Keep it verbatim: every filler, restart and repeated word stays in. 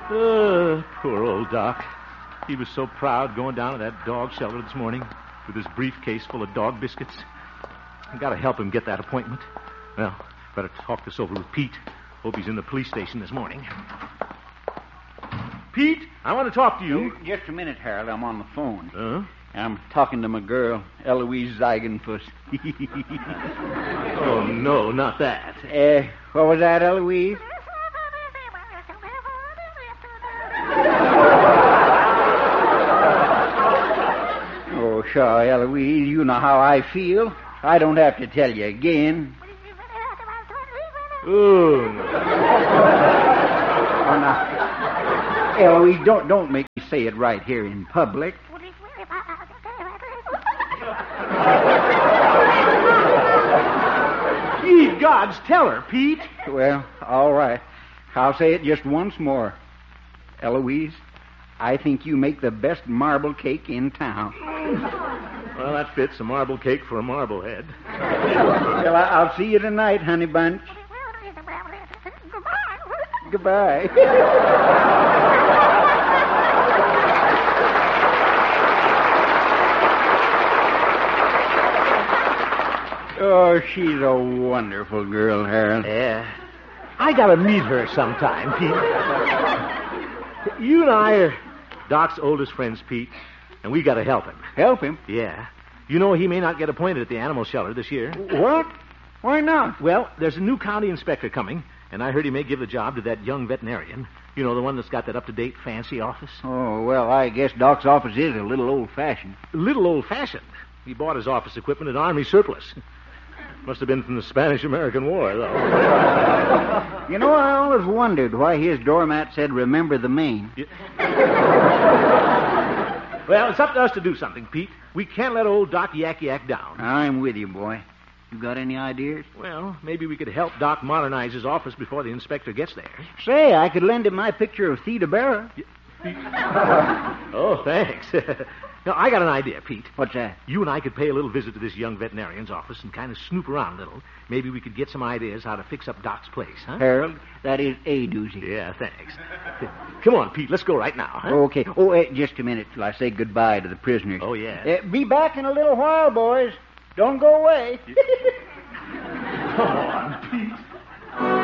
Uh, poor old Doc. He was so proud going down to that dog shelter this morning with his briefcase full of dog biscuits. I gotta help him get that appointment. Well, better talk this over with Pete. Hope he's in the police station this morning. Pete, I want to talk to you. Oh, just a minute, Harold. I'm on the phone. Huh? I'm talking to my girl, Eloise Zeigenfuss. Oh, no, not that. Uh, what was that, Eloise? Oh, sure, Eloise, you know how I feel. I don't have to tell you again. Oh, no. Oh, now, Eloise, don't, don't make me say it right here in public. Ye gods, tell her, Pete. Well, all right. I'll say it just once more. Eloise, I think you make the best marble cake in town. Well, that fits a marble cake for a marblehead. Well, I- I'll see you tonight, honey bunch. Goodbye. Oh, she's a wonderful girl, Harold. Yeah. I gotta meet her sometime, Pete. You and I are Doc's oldest friends, Pete, and we gotta help him. Help him? Yeah. You know he may not get appointed at the animal shelter this year. What? Why not? Well, there's a new county inspector coming, and I heard he may give the job to that young veterinarian. You know, the one that's got that up-to-date fancy office. Oh, well, I guess Doc's office is a little old-fashioned. A little old-fashioned. He bought his office equipment at Army surplus. Must have been from the Spanish-American War, though. You know, I always wondered why his doormat said, "Remember the Maine." Yeah. Well, it's up to us to do something, Pete. We can't let old Doc yak yak down. I'm with you, boy. You got any ideas? Well, maybe we could help Doc modernize his office before the inspector gets there. Say, I could lend him my picture of Theda Barra. Oh, thanks. Now, I got an idea, Pete. What's that? You and I could pay a little visit to this young veterinarian's office and kind of snoop around a little. Maybe we could get some ideas how to fix up Doc's place, huh? Harold, that is a doozy. Yeah, thanks. Come on, Pete, let's go right now, huh? Okay. Oh, uh, just a minute till I say goodbye to the prisoners. Oh, yeah. Uh, be back in a little while, boys. Don't go away. Come on, Pete.